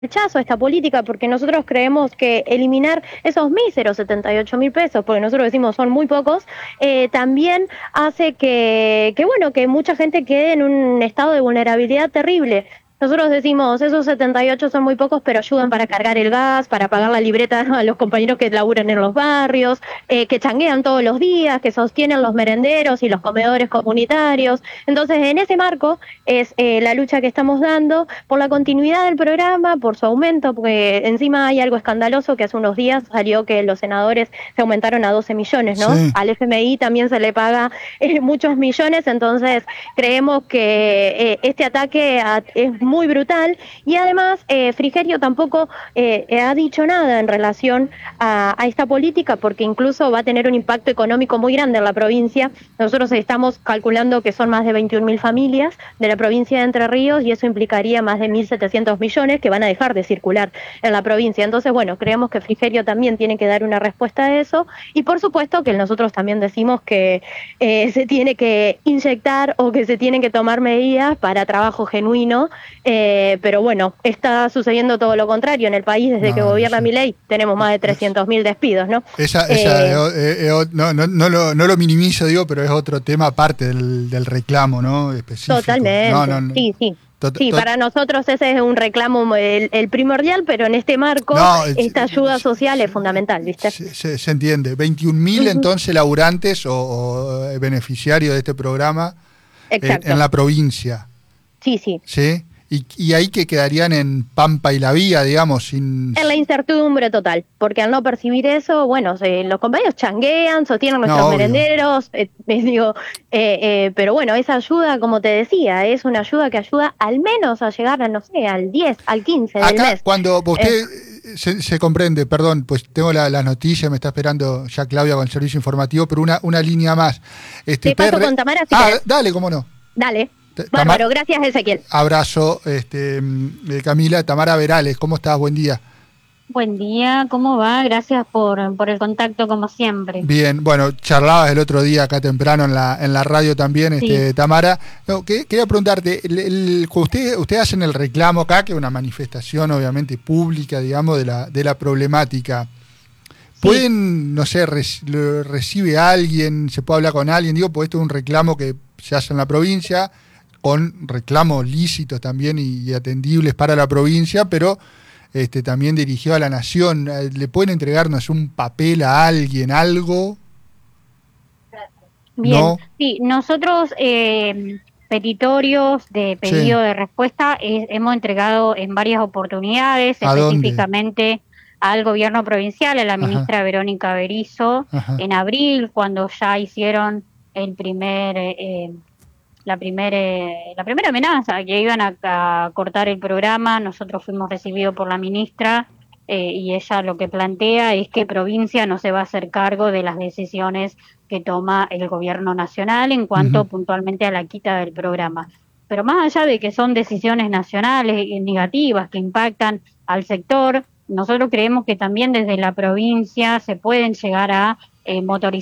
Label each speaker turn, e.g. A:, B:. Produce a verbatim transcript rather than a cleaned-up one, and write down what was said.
A: rechazo a esta política porque nosotros creemos que eliminar esos míseros setenta y ocho mil pesos, porque nosotros decimos son muy pocos, eh, también hace que, que, bueno, que mucha gente quede en un estado de vulnerabilidad terrible. Nosotros decimos, esos setenta y ocho son muy pocos, pero ayudan para cargar el gas, para pagar la libreta a los compañeros que laburan en los barrios, eh, que changuean todos los días, que sostienen los merenderos y los comedores comunitarios. Entonces, en ese marco es eh, la lucha que estamos dando por la continuidad del programa, por su aumento, porque encima hay algo escandaloso que hace unos días salió que los senadores se aumentaron a doce millones, ¿no?
B: Sí.
A: Al F M I también se le paga eh, muchos millones, entonces creemos que eh, este ataque a, es muy brutal y además eh, Frigerio tampoco eh, ha dicho nada en relación a, a esta política porque incluso va a tener un impacto económico muy grande en la provincia. Nosotros estamos calculando que son más de veintiún mil familias de la provincia de Entre Ríos y eso implicaría más de mil setecientos millones que van a dejar de circular en la provincia. Entonces, bueno, creemos que Frigerio también tiene que dar una respuesta a eso y por supuesto que nosotros también decimos que eh, se tiene que inyectar o que se tienen que tomar medidas para trabajo genuino. Eh, pero bueno, está sucediendo todo lo contrario en el país desde
B: No,
A: que
B: no
A: gobierna
B: sé.
A: Milei, tenemos más de trescientos mil despidos, ¿no?
B: Esa, esa
A: Eh,
B: eh, eh, no, no, no, lo, no lo minimizo, digo, pero es otro tema aparte del, del reclamo, ¿no? Específico. No,
A: totalmente,
B: no, no.
A: sí, sí.
B: Tot,
A: Sí,
B: tot,
A: para nosotros ese es un reclamo el, el primordial, pero en este marco
B: no,
A: esta ayuda
B: se,
A: social es fundamental, ¿viste?
B: se, se entiende. veintiún mil
A: Uh-huh.
B: entonces laburantes o, o beneficiarios de este programa en, en
A: Exacto.
B: la provincia.
A: Sí, sí.
B: ¿Sí? Y, y ahí que quedarían en Pampa y la Vía, digamos, sin...
A: En la incertidumbre total, porque al no percibir eso, bueno, se, los compañeros changuean, sostienen nuestros
B: No, obvio.
A: merenderos, eh, eh, digo, eh, eh, pero bueno, esa ayuda, como te decía, es una ayuda que ayuda al menos a llegar a, no sé, al diez, al quince del
B: Acá,
A: mes.
B: cuando
A: Eh,
B: usted se, se comprende, perdón, pues tengo la, la noticia, me está esperando ya Claudia con el servicio informativo, pero una, una línea más. Este,
A: te paso
B: P R...
A: con Tamara si
B: Ah,
A: querés.
B: dale, cómo no.
A: Dale.
B: T- Tamar...
A: Bárbaro, gracias Ezequiel.
B: Abrazo, este, de Camila, Tamara Verales, ¿cómo estás? Buen día.
C: Buen día, ¿cómo va? Gracias por, por el contacto como siempre.
B: Bien, bueno, charlabas el otro día acá temprano en la, en la radio también,
C: Sí,
B: este, Tamara. No, que, quería preguntarte, el, el, usted, ustedes hacen el reclamo acá, que es una manifestación obviamente pública, digamos, de la, de la problemática.
C: sí.
B: ¿Pueden, no sé, res, lo recibe a alguien, se puede hablar con alguien? Digo, pues esto es un reclamo que se hace en la provincia, con reclamos lícitos también y, y atendibles para la provincia, pero este, también dirigido a la nación. ¿Le pueden entregarnos un papel a alguien, algo?
C: Bien,
B: ¿No?
C: sí, nosotros eh, petitorios de
B: Sí.
C: pedido de respuesta eh, hemos entregado en varias oportunidades,
B: ¿A dónde?
C: específicamente al gobierno provincial, a la
B: Ajá,
C: ministra Verónica Berizo,
B: ajá.
C: en abril, cuando ya hicieron el primer, eh, eh, la, primer, eh, la primera amenaza, que iban a, a cortar el programa. Nosotros fuimos recibidos por la ministra eh, y ella lo que plantea es que provincia no se va a hacer cargo de las decisiones que toma el gobierno nacional en cuanto
B: Uh-huh.
C: puntualmente a la quita del programa. Pero más allá de que son decisiones nacionales negativas que impactan al sector, nosotros creemos que también desde la provincia se pueden llegar a eh, motorizar